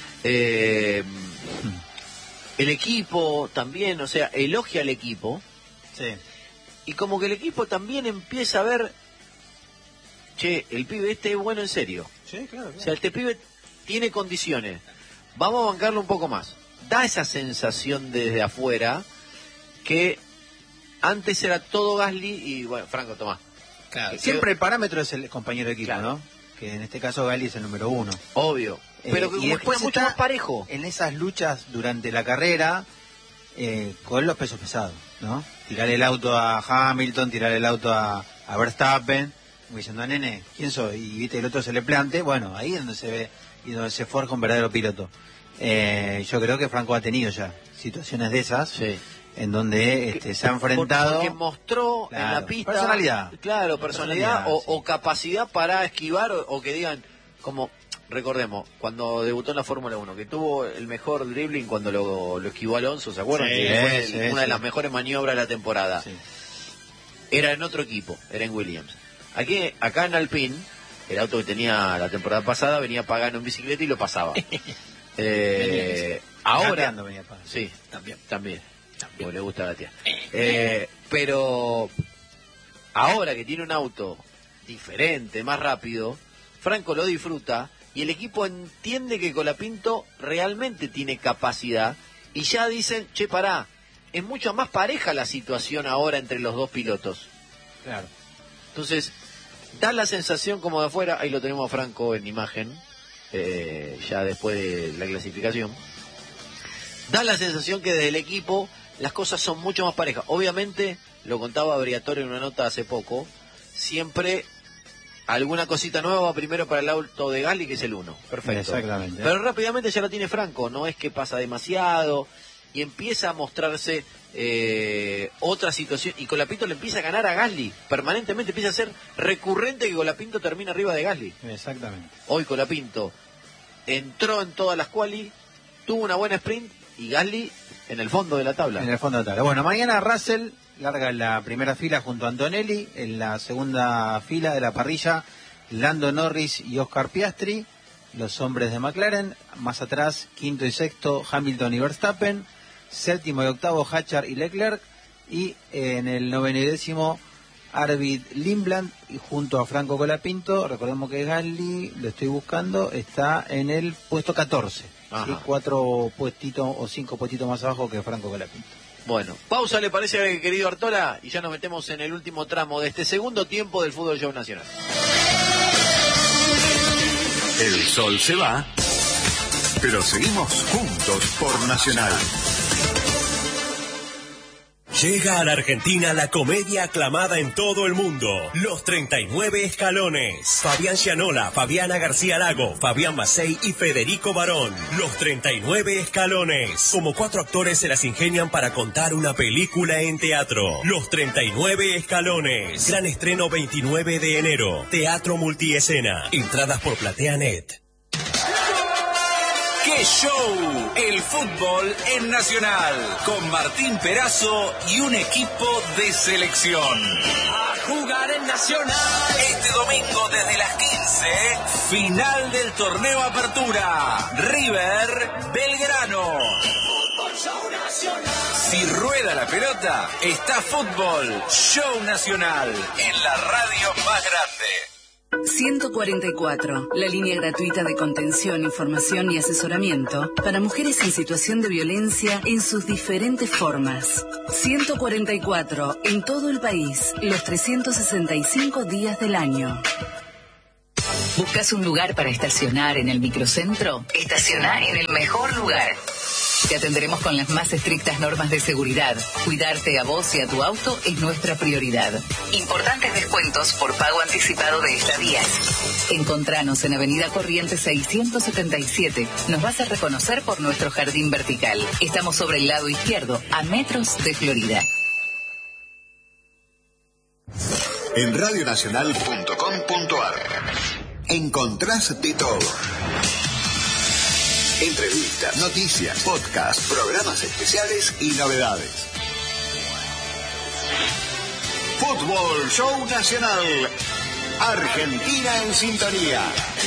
El equipo también, o sea, elogia al equipo Sí. y como que el equipo también empieza a ver, che, el pibe este es bueno en serio. Sí, claro. O sea, este pibe tiene condiciones. Vamos a bancarlo un poco más. Da esa sensación desde afuera que antes era todo Gasly y, bueno, Franco, tomá. Claro. Siempre el parámetro es el compañero de equipo, Claro. ¿no? Que en este caso Gali es el número 1. Obvio. Pero que y como después está mucho está más parejo. en esas luchas durante la carrera con los pesos pesados, ¿no? Tirar el auto a Hamilton, tirar el auto a Verstappen, como diciendo, nene, ¿quién soy? Y viste, el otro se le plante, bueno, ahí es donde se ve y donde se forja un verdadero piloto. Yo creo que Franco ha tenido ya situaciones de esas, Sí. en donde se ha enfrentado. Porque mostró en Claro, la pista. personalidad. Claro, personalidad Personalidad, o capacidad para esquivar o que digan, como, recordemos, cuando debutó en la Fórmula 1, que tuvo el mejor dribbling cuando lo esquivó Alonso, ¿se acuerdan? Sí, Que fue sí, una de sí. las mejores maniobras de la temporada. Sí. Era en otro equipo, era en Williams. Acá en Alpine, el auto que tenía la temporada pasada, venía pagando en bicicleta y lo pasaba. Ahora, Gateando venía para- sí, también. Porque le gusta gatear. Pero ahora que tiene un auto diferente, más rápido, Franco lo disfruta y el equipo entiende que Colapinto realmente tiene capacidad y ya dicen, che, pará, es mucho más pareja la situación ahora entre los dos pilotos. Claro. Entonces, da la sensación como de afuera, ahí lo tenemos a Franco en imagen, ya después de la clasificación, da la sensación que desde el equipo las cosas son mucho más parejas. Obviamente, lo contaba Briatore en una nota hace poco, siempre alguna cosita nueva va primero para el auto de Gasly, que es el 1. Perfecto. Exactamente. Pero rápidamente ya lo tiene Franco, no es que pasa demasiado y empieza a mostrarse otra situación y Colapinto le empieza a ganar a Gasly, permanentemente empieza a ser recurrente que Colapinto termina arriba de Gasly. Exactamente. Hoy Colapinto entró en todas las quali, tuvo una buena sprint y Gasly en el fondo de la tabla. En el fondo de tabla. Bueno, mañana Russell larga en la primera fila junto a Antonelli, en la segunda fila de la parrilla Lando Norris y Oscar Piastri, los hombres de McLaren, más atrás quinto y sexto Hamilton y Verstappen, séptimo y octavo Hatcher y Leclerc, y en el noveno y décimo Arvid Lindblad y junto a Franco Colapinto. Recordemos que Gasly, lo estoy buscando, está en el puesto 14, ¿sí? Ajá. 4 puestitos o 5 puestitos más abajo que Franco Colapinto. Bueno, pausa, ¿le parece, querido Artola? Y ya nos metemos en el último tramo de este segundo tiempo del Fútbol Show Nacional. El sol se va, pero seguimos juntos por Nacional. Llega a la Argentina la comedia aclamada en todo el mundo, Los 39 Escalones. Fabián Gianola, Fabiana García Lago, Fabián Macei y Federico Barón. Los 39 Escalones. Como 4 actores se las ingenian para contar una película en teatro. Los 39 Escalones. Gran estreno 29 de enero. Teatro Multiescena. Entradas por PlateaNet. ¡Qué show! El fútbol en Nacional, con Martín Perazo y un equipo de selección. A jugar en Nacional. Este domingo desde las 15, final del torneo Apertura. River Belgrano. Fútbol Show Nacional. Si rueda la pelota, está Fútbol Show Nacional en la radio más grande. 144, la línea gratuita de contención, información y asesoramiento para mujeres en situación de violencia en sus diferentes formas. 144, en todo el país, los 365 días del año. ¿Buscas un lugar para estacionar en el microcentro? Estacioná en el mejor lugar. Te atenderemos con las más estrictas normas de seguridad. Cuidarte a vos y a tu auto es nuestra prioridad. Importantes descuentos por pago anticipado de estadías. Encontranos en Avenida Corrientes 677. Nos vas a reconocer por nuestro jardín vertical. Estamos sobre el lado izquierdo, a metros de Florida. En radionacional.com.ar encontrás de todo. Entrevistas, noticias, podcasts, programas especiales y novedades. Fútbol Show Nacional. Argentina en sintonía.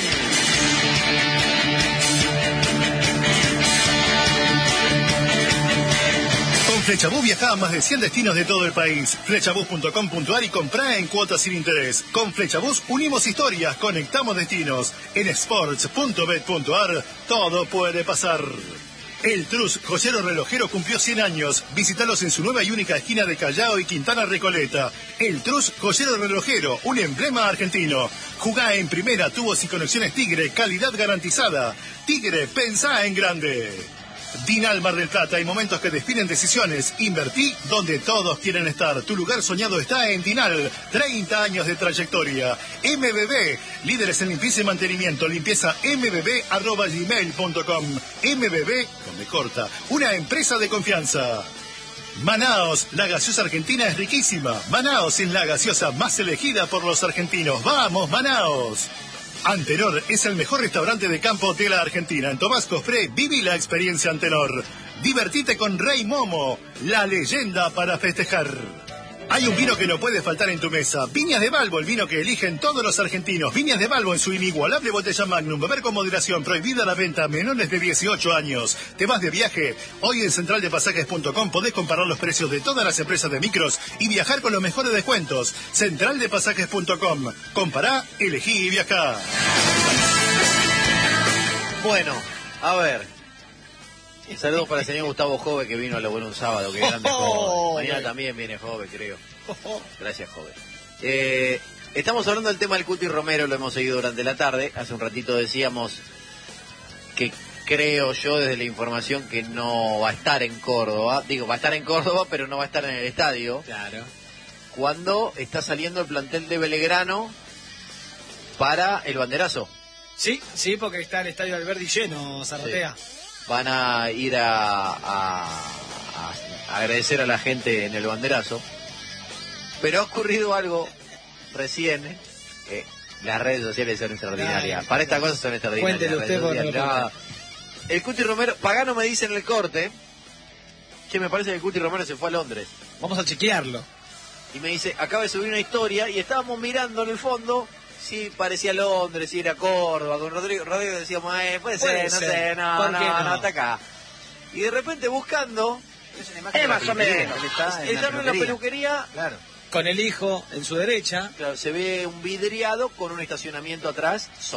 Con Flechabús viajá a más de 100 destinos de todo el país. Flechabús.com.ar y comprá en cuotas sin interés. Con Flechabús unimos historias, conectamos destinos. En sports.bet.ar todo puede pasar. El Trus, joyero relojero, cumplió 100 años. Visítalos en su nueva y única esquina de Callao y Quintana Recoleta. El Trus, joyero relojero, un emblema argentino. Jugá en primera, tubos y conexiones Tigre, calidad garantizada. Tigre, pensá en grande. Dinal Mar del Plata, hay momentos que definen decisiones. Invertí donde todos quieren estar. Tu lugar soñado está en Dinal. 30 años de trayectoria. MBB, líderes en limpieza y mantenimiento. Limpieza mbb@gmail.com. MBB, con B corta, una empresa de confianza. Manaos, la gaseosa argentina es riquísima. Manaos es la gaseosa más elegida por los argentinos. ¡Vamos, Manaos! Antenor es el mejor restaurante de campo de la Argentina. En Tomás Cofré, viví la experiencia Antenor. Divertite con Rey Momo, la leyenda para festejar. Hay un vino que no puede faltar en tu mesa. Viñas de Balbo, el vino que eligen todos los argentinos. Viñas de Balbo en su inigualable botella Magnum. Beber con moderación. Prohibida la venta a menores de 18 años. ¿Te vas de viaje? Hoy en centraldepasajes.com podés comparar los precios de todas las empresas de micros y viajar con los mejores descuentos. Centraldepasajes.com. Compará, elegí y viajá. Bueno, a ver. Saludos para el señor Gustavo Jove, que vino a lo bueno un sábado. Que grande Jove. Mañana también viene Jove, creo. Gracias, Jove. Estamos hablando del tema del Cuti Romero, lo hemos seguido durante la tarde. Hace un ratito decíamos que creo yo, desde la información, que no va a estar en Córdoba. Digo, va a estar en Córdoba, pero no va a estar en el estadio. Claro. Cuando está saliendo el plantel de Belgrano para el banderazo. Sí, porque está el estadio Alberdi lleno, Zaratea. Sí. Van a ir a agradecer a la gente en el banderazo. Pero ha ocurrido algo recién. Las redes sociales son extraordinarias. Para estas cosas son extraordinarias. Cuéntele usted por el Cuti Romero, Pagano me dice en el corte, che, me parece que el Cuti Romero se fue a Londres. Vamos a chequearlo. Y me dice, acaba de subir una historia y estábamos mirando en el fondo si parecía Londres, si era Córdoba. Con Rodrigo decíamos, puede ser, no sé, no, está acá. Y de repente buscando, más o menos. Está en la peluquería. Claro. Con el hijo en su derecha. Claro, se ve un vidriado con un estacionamiento atrás, sol.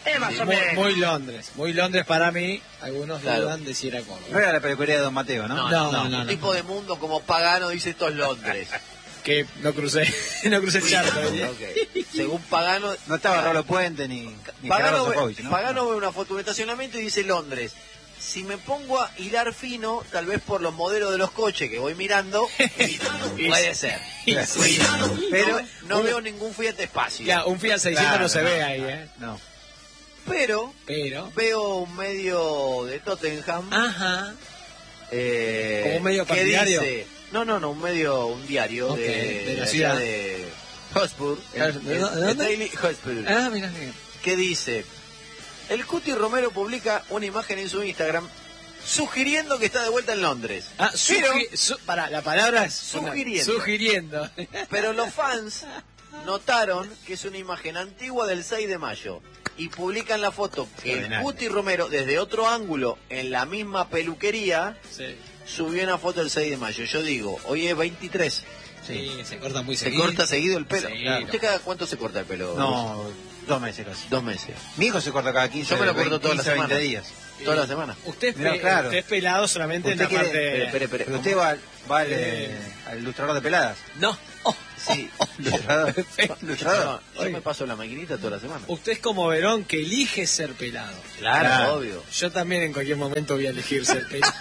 Más o menos. Muy Londres para mí. Algunos dudan de si era Córdoba. No era la peluquería de Don Mateo, ¿no? No. Un tipo de mundo como Pagano dice esto es Londres. Que no crucé el charco. Okay. Según Pagano... No estaba Rolo Puente ni Pagano, Sofovich, ¿no? Pagano ve una foto de un estacionamiento y dice Londres. Si me pongo a hilar fino, tal vez por los modelos de los coches que voy mirando, puede ser. Pero no veo ningún Fiat Espacio. Ya, un Fiat 600 no se ve ahí, ¿eh? No. Pero veo un medio de Tottenham. Ajá. Como un medio que partidario. Dice, un diario de la ciudad de Hotspur, el Daily Hotspur. Ah, mira. Que dice: el Cuti Romero publica una imagen en su Instagram sugiriendo que está de vuelta en Londres. La palabra es sugiriendo. Pero los fans notaron que es una imagen antigua del 6 de mayo y publican la foto que el Cuti Romero, desde otro ángulo, en la misma peluquería, subió una foto del 6 de mayo. Yo digo, hoy es 23. Sí, se corta muy seguido. Se corta seguido el pelo. Sí, ¿Usted cada cuánto se corta el pelo? No, 2 meses casi. 2 meses. Mi hijo se corta cada 15 Yo me lo corto todas las 20 semanas. días. Todas las semanas. Usted es pelado solamente en la parte... Pero usted va al ilustrador de peladas. No. Sí. Ilustrador. Yo me paso la maquinita toda la semana. Usted es como Verón, que elige ser pelado. Claro, obvio. Yo también en cualquier momento voy a elegir ser pelado.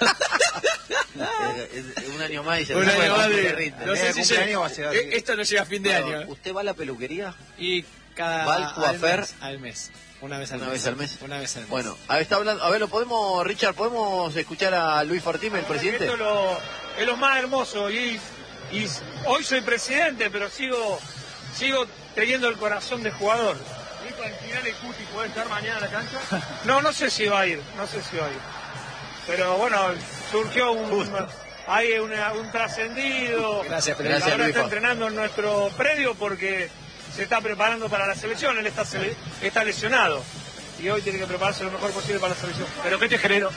Un año más y se no sé si esto no llega a fin de año. ¿Usted va a la peluquería? Y ¿va al coafer? Al mes. Una vez al mes. Bueno, está hablando, a ver, Richard, ¿podemos escuchar a Luis Fartime, el presidente? Esto es lo más hermoso y hoy soy presidente, pero sigo teniendo el corazón de jugador. ¿Y al final el Cuti puede estar mañana en la cancha? No sé si va a ir, Pero bueno, surgió un trascendido. Gracias, ahora está entrenando en nuestro predio porque se está preparando para la selección. Él está lesionado y hoy tiene que prepararse lo mejor posible para la selección. ¿Pero qué te generó?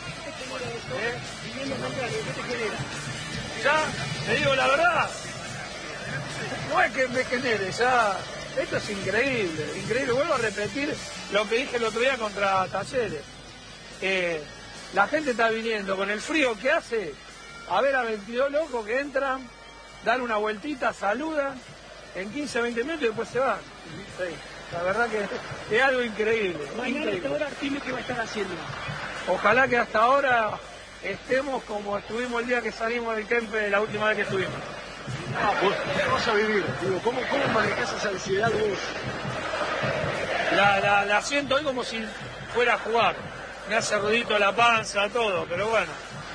Ya, te digo la verdad, no es que me genere, ya, esto es increíble, vuelvo a repetir lo que dije el otro día contra Talleres. La gente está viniendo con el frío que hace a ver a 22 locos que entran, dan una vueltita, saludan, en 15, 20 minutos y después se van. Sí, la verdad que es algo increíble. ¿Qué va a estar haciendo? Ojalá que hasta ahora estemos como estuvimos el día que salimos del Kempe la última vez que estuvimos. Pues vamos a vivir. Digo, ¿cómo manejás esa ansiedad vos? La siento hoy como si fuera a jugar. Me hace ruidito la panza, todo, pero bueno.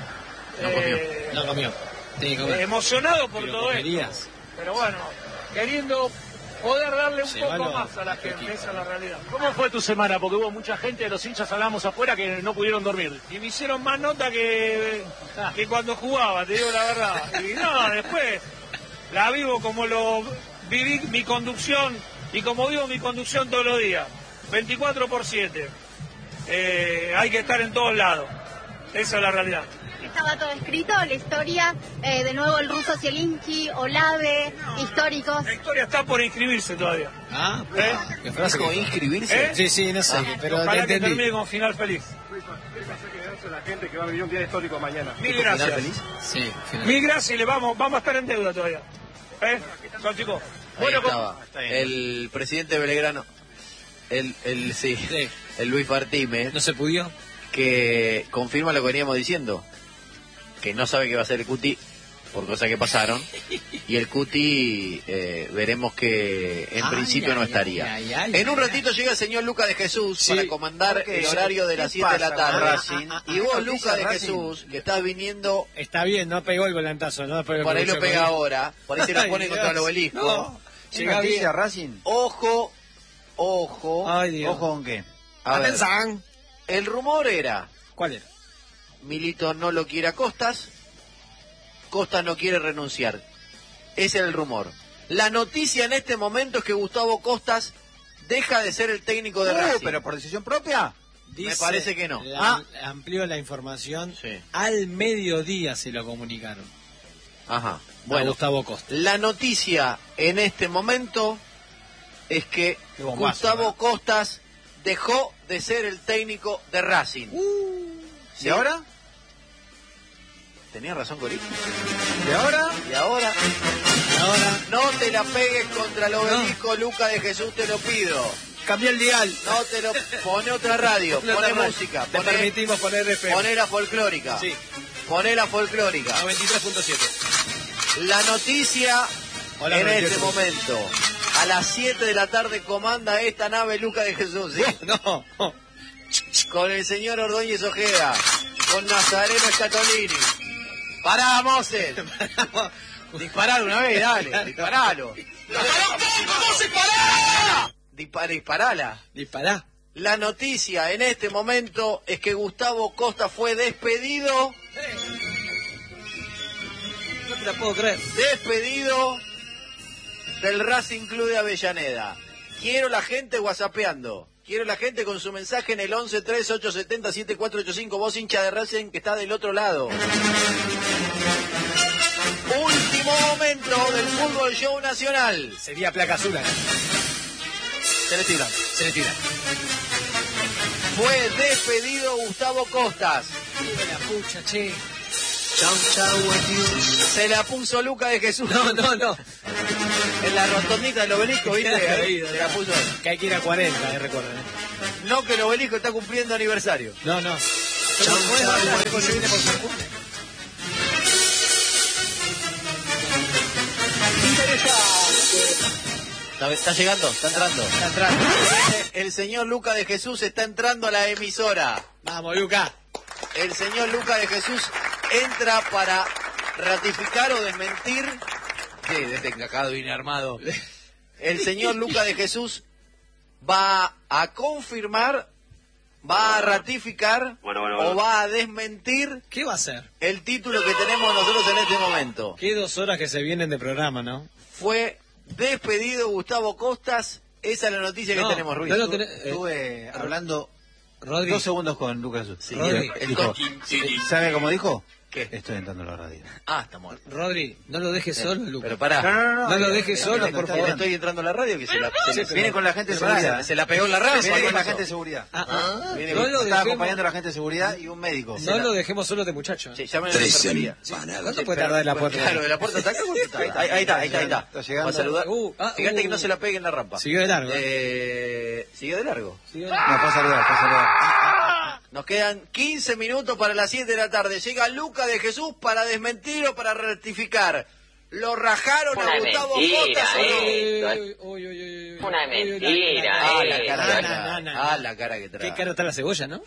No comió. Emocionado por todo esto. Pero bueno, queriendo poder darle un poco más a la gente, esa es la realidad. ¿Cómo fue tu semana? Porque hubo mucha gente de los hinchas, hablamos afuera, que no pudieron dormir. Y me hicieron más nota que cuando jugaba, te digo la verdad. Y no, después la vivo como lo viví mi conducción y como vivo mi conducción todos los días. 24/7. Hay que estar en todos lados. Esa es la realidad. Estaba todo escrito, la historia, de nuevo el ruso Zielinski, Olave, históricos. La historia está por inscribirse todavía. ¿Qué frase? ¿Cómo inscribirse? Sí, no sé, pero ojalá que termine con final feliz. La gente que va a venir un día histórico mañana. Mil gracias. Sí, mil gracias y vamos a estar en deuda todavía. Son chicos. Bueno, el presidente Belgrano, el Luis Fartime. ¿No se pudió? Que confirma lo que veníamos diciendo, que no sabe qué va a hacer el Cuti por cosas que pasaron, y el Cuti veremos que en principio no estaría. En un ratito llega el señor Lucas de Jesús para comandar el horario de las 7 de la tarde. Y vos, Lucas de Jesús, que estás viniendo... Está bien, no pegó el volantazo, ¿no? Por ahí lo pega ahora, por ahí se lo pone contra el obelisco. Llega bien a Racing. Ojo. Ay, Dios. ¿Ojo con qué? Atención. El rumor era... ¿Cuál era? Milito no lo quiere a Costas no quiere renunciar. Ese era el rumor. La noticia en este momento es que Gustavo Costas deja de ser el técnico de Racing. ¿Pero por decisión propia? Me parece que no. Amplió la información. Sí. Al mediodía se lo comunicaron. Ajá. Bueno, Gustavo Costas. La noticia en este momento es que Gustavo Costas dejó de ser el técnico de Racing. ¿Y ahora? Tenía razón, Corito. ¿Y ahora? Y ahora. No te la pegues contra el obelisco, Luca de Jesús, te lo pido. Cambió el dial. No te lo... Pone otra radio, pone música. Te permitimos poner FM. Poné la folclórica. Sí. Poné la folclórica. 93.7. La noticia Hola, en 98. este momento. A las 7 de la tarde comanda esta nave Luca de Jesús. ¿Sí? No. Con el señor Ordóñez Ojeda. Con Nazareno Scatolini. Pará, Moses. Dispará una vez, dale. Disparalo. Disparala. Dispará. La noticia en este momento es que Gustavo Costa fue despedido. No te la puedo creer. Despedido del Racing Club de Avellaneda. Quiero la gente whatsappeando. Quiero la gente con su mensaje en el 1138707485. Vos, hincha de Racing, que está del otro lado. Último momento del fútbol show nacional. Sería placa azul. Se le tira. Fue despedido Gustavo Costas. La pucha, che. Se la puso Luca de Jesús. No. En la rotondita del obelisco, ¿viste? Ahí, se la puso. Que hay que ir a 40, recuerden. No, que el obelisco está cumpliendo aniversario. No. Está llegando, está entrando. El señor Luca de Jesús está entrando a la emisora. Vamos, Luca. El señor Luca de Jesús entra para ratificar o desmentir. Sí, desde acá viene armado. El señor Luca de Jesús va a confirmar, va a ratificar o va a desmentir. ¿Qué va a hacer? El título que tenemos nosotros en este momento. Qué 2 horas que se vienen de programa, ¿no? Fue despedido Gustavo Costas. Esa es la noticia que tenemos, Ruiz. Estuve hablando Rodri. 2 segundos con Lucas. Sí, Rodri. Dijo, ¿sabe cómo dijo? ¿Qué? Estoy entrando a la radio. Ah, está muerto. Rodri, no lo dejes solo, Luca. Pero pará. No lo dejes solo, por favor. Estoy entrando a la radio que se la Viene con la gente de seguridad. se la pegó en la radio. Viene con la gente de seguridad. Estaba acompañando a la gente de seguridad y un médico. No lo dejemos solo de muchacho. Sí, llamen a la enfermería. ¿Cuánto puede tardar en la puerta? Claro, de la puerta está acá. Ahí está. Está llegando. Va a saludar. Fíjate que no se la pegue en la rampa. Siguió de largo. Siguió de largo. No, para saludar. Nos quedan 15 minutos para las 7 de la tarde. Llega Luca de Jesús para desmentir o para rectificar. ¿Lo rajaron a Gustavo Costas o no? Una mentira. La cara que trae. Qué cara está la cebolla, ¿no?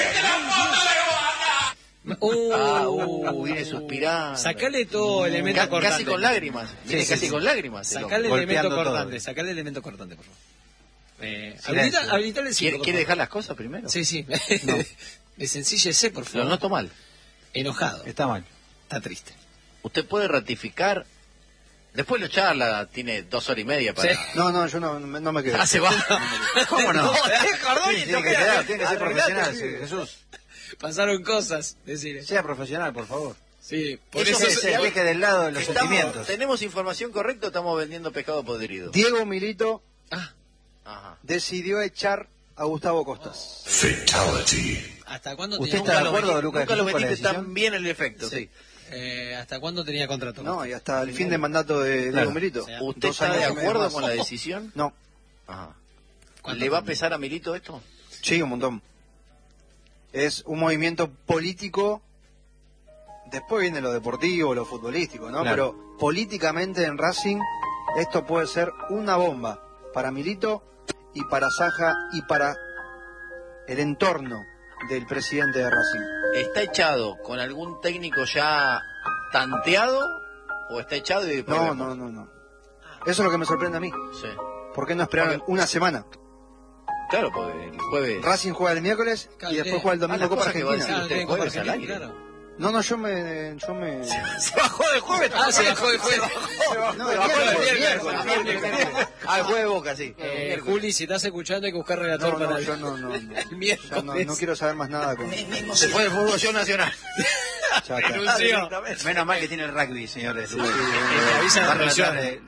Viene suspirando. Sacale todo elemento cortante. Casi con lágrimas. Viene casi con lágrimas. Sacale elemento cortante. Sacale elemento cortante, por favor. Habilitale el cinto, ¿Quiere dejar las cosas primero? Sí. Desencíllese, por favor. Lo noto mal. Enojado. Está mal. Está triste. Usted puede ratificar. Después lo charla, tiene 2 horas y media para... Sí. No, yo no me quedo. Se va. ¿Cómo no? Tiene que ser profesional, Jesús. Pasaron cosas, decirle. Sea profesional, por favor. Sí, por Eso eso se deje del lado de los sentimientos. ¿Tenemos información correcta o estamos vendiendo pescado podrido? Diego Milito Ajá. decidió echar a Gustavo Costas. Fatality. ¿Hasta cuándo ¿Usted tenía está de acuerdo, Lucas? Nunca lo con la metiste decisión? tan bien el efecto, sí. ¿Hasta cuándo tenía contrato? No, y hasta el fin de mandato de Diego Milito. ¿Usted 2 está de años y medio acuerdo más. con la decisión? No. Ajá. ¿Le va a pesar a Milito esto? Sí, un montón. Es un movimiento político. Después viene lo deportivo, lo futbolístico, ¿no? Claro. Pero políticamente en Racing esto puede ser una bomba para Milito y para Saja y para el entorno del presidente de Racing. ¿Está echado con algún técnico ya tanteado o está echado y después... No. Eso es lo que me sorprende a mí. Sí. ¿Por qué no esperaron una semana? Claro, porque el jueves... Racing juega el miércoles y después juega el domingo Copa Argentina. Usted jueves al aire. No, yo me... Se bajó del jueves. Se bajó del jueves. No, el miércoles. El jueves Boca, sí. Juli, si estás escuchando hay que buscar relator para yo el miércoles. no quiero saber más nada con... Se fue el fútbol show nacional. Renunció. Menos mal que tiene el rugby, señores. avisa la Va a relatar,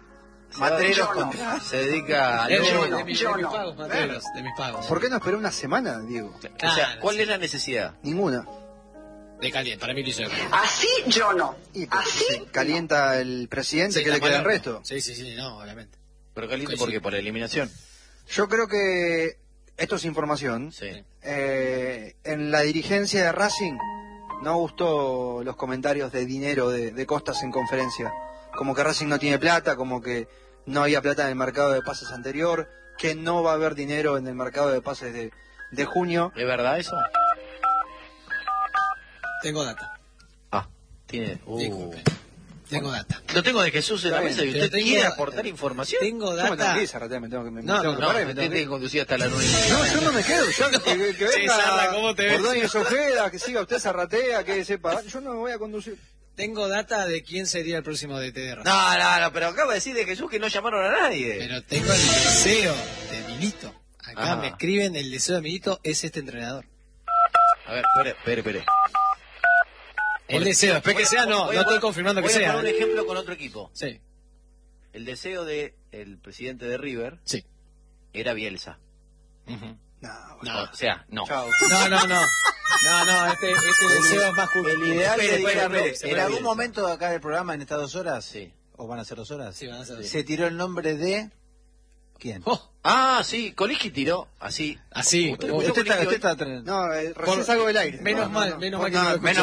Matreros se dedica a... De mis pagos, Matreros, de mis pagos. ¿Por qué no esperó una semana, Diego? O sea, ¿cuál es la necesidad? Ninguna. De caliente, para mí lo hizo. Así yo no. Y así calienta el presidente, que le queda el resto. Sí, no, obviamente. ¿Pero caliente por qué? ¿Por la eliminación? Yo creo que, esto es información, en la dirigencia de Racing no gustó los comentarios de dinero de Costas en conferencia. Como que Racing no tiene plata, como que no había plata en el mercado de pases anterior, que no va a haber dinero en el mercado de pases de junio. ¿Es verdad eso? Tengo data. Tiene... Disculpe. Tengo data. Lo tengo de Jesús en la mesa y usted quiere aportar información. Tengo data. Yo me tengo que me tengo que conducir hasta la 9. No, yo no me quedo. Que venga Sí, Sarra, ¿cómo te ves? Ordóñez Ojeda, que siga usted Zarratea, que sepa. Yo no me voy a conducir. Tengo data de quién sería el próximo DT de Racing. No, pero acaba de decir de Jesús que no llamaron a nadie. Pero tengo el deseo de Milito. Acá me escriben, el deseo de Milito es este entrenador. A ver, espere. El deseo, después que sea, no estoy confirmando que sea. Voy a poner un ejemplo con otro equipo. Sí. El deseo de el presidente de River era Bielsa. No. O sea, no. Chao. No, este deseo es más culto. El ideal Espere, en algún momento acá del programa, en estas 2 horas, ¿o van a ser 2 horas? Sí, van a ser 2 horas. Se tiró el nombre de... ¿Quién? Sí, Coliski tiró, así. Así. Usted está... No, recién salgo del aire. Menos mal que